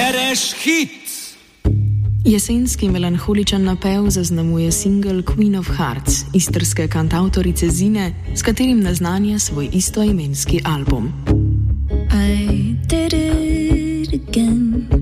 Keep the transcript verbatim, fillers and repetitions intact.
Bereš hit! Jesenski melanholičen napev zaznamuje singel Queen of Hearts, istrske kantavtorice Zine, s katerim naznanja svoj istoimenski album. I did it again.